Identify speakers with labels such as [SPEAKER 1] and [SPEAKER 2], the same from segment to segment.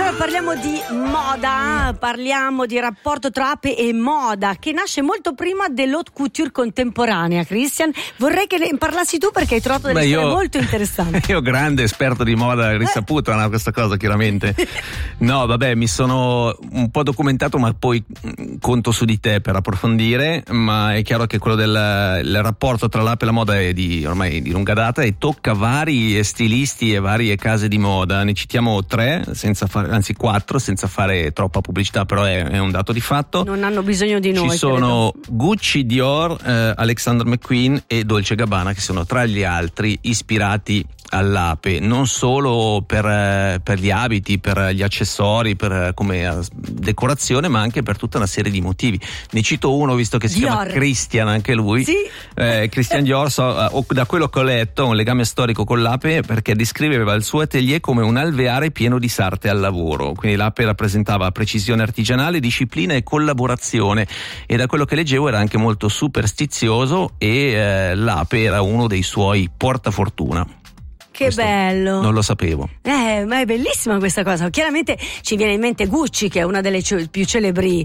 [SPEAKER 1] Allora parliamo di moda, parliamo di rapporto tra ape e moda, che nasce molto prima dell'haute couture contemporanea. Christian, vorrei che ne parlassi tu perché hai trovato delle storie molto interessanti.
[SPEAKER 2] Io grande esperto di moda risaputa, no, questa cosa chiaramente. No, vabbè, mi sono un po' documentato, ma poi conto su di te per approfondire, ma è chiaro che quello del rapporto tra l'ape e la moda è ormai di lunga data e tocca vari stilisti e varie case di moda. Ne citiamo 3, anzi 4, senza fare troppa pubblicità, però è un dato di fatto.
[SPEAKER 1] Non hanno bisogno di noi.
[SPEAKER 2] Ci sono Gucci, Dior, Alexander McQueen e Dolce & Gabbana, che sono tra gli altri ispirati all'ape, non solo per gli abiti, per gli accessori, per come decorazione, ma anche per tutta una serie di motivi. Ne cito uno, visto che si chiama Christian, anche lui.
[SPEAKER 1] Sì.
[SPEAKER 2] Christian Dior, da quello che ho letto, ha un legame storico con l'ape, perché descriveva il suo atelier come un alveare pieno di sarte al lavoro. Quindi l'ape rappresentava precisione artigianale, disciplina e collaborazione, e da quello che leggevo era anche molto superstizioso, e l'ape era uno dei suoi portafortuna.
[SPEAKER 1] Che questo bello!
[SPEAKER 2] Non lo sapevo.
[SPEAKER 1] Ma è bellissima questa cosa. Chiaramente ci viene in mente Gucci, che è una delle più celebri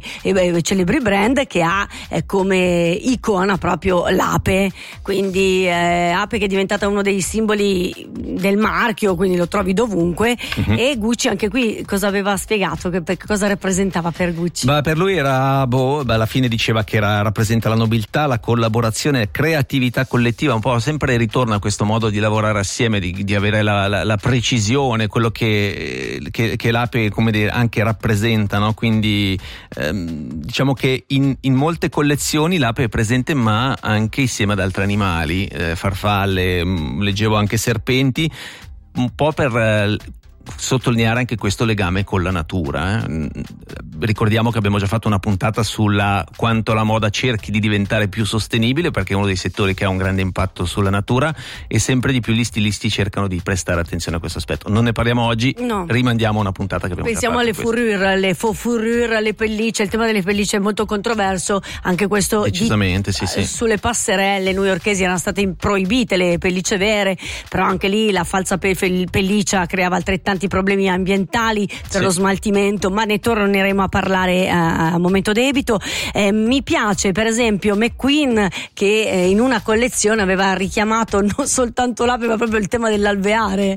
[SPEAKER 1] brand, che ha come icona proprio l'ape. Quindi ape che è diventata uno dei simboli del marchio, quindi lo trovi dovunque. Uh-huh. E Gucci anche qui cosa aveva spiegato? Cosa rappresentava per Gucci?
[SPEAKER 2] Per lui era, alla fine diceva che rappresenta la nobiltà, la collaborazione, creatività collettiva, un po' sempre ritorna a questo modo di lavorare assieme, di avere la precisione, quello che l'ape, come dire, anche rappresenta, no? Quindi diciamo che in molte collezioni l'ape è presente, ma anche insieme ad altri animali, farfalle, leggevo anche serpenti, un po' per sottolineare anche questo legame con la natura. Ricordiamo che abbiamo già fatto una puntata sulla quanto la moda cerchi di diventare più sostenibile, perché è uno dei settori che ha un grande impatto sulla natura, e sempre di più gli stilisti cercano di prestare attenzione a questo aspetto. Non ne parliamo oggi, no. Rimandiamo una puntata che abbiamo
[SPEAKER 1] Pensiamo alle fourrure, le faux fourrure, alle pellicce. Il tema delle pellicce è molto controverso, anche questo
[SPEAKER 2] decisamente, sì.
[SPEAKER 1] Sulle passerelle newyorkesi erano state proibite le pellicce vere, però anche lì la falsa pelliccia creava altrettanti problemi ambientali per lo smaltimento, ma ne torneremo a parlare a momento debito. Mi piace per esempio McQueen, che in una collezione aveva richiamato non soltanto l'ape ma proprio il tema dell'alveare.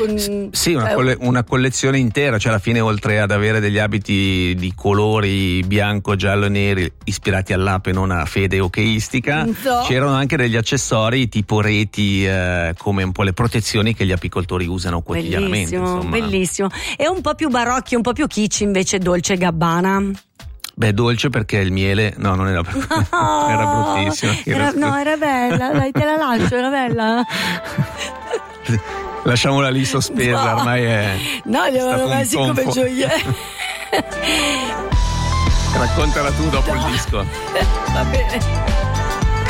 [SPEAKER 2] Una collezione intera, cioè alla fine, oltre ad avere degli abiti di colori bianco, giallo e neri ispirati all'ape, non a fede hockeyistica, c'erano anche degli accessori tipo reti, come un po' le protezioni che gli apicoltori usano quotidianamente.
[SPEAKER 1] Bellissimo. E un po' più barocchi, un po' più kitsch invece Dolce & Gabbana.
[SPEAKER 2] Dolce perché il miele non era era bruttissimo.
[SPEAKER 1] Era bella, dai, te la lascio, era bella.
[SPEAKER 2] Lasciamola lì sospesa, ormai è.
[SPEAKER 1] No, li avevano messi come gioielli.
[SPEAKER 2] Raccontala tu dopo il disco.
[SPEAKER 1] Va bene.